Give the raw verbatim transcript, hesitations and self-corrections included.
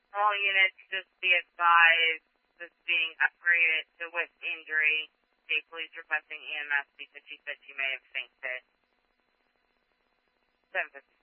All units just be advised this being upgraded to with injury. State police requesting E M S because she said she may have fainted. seven fifty.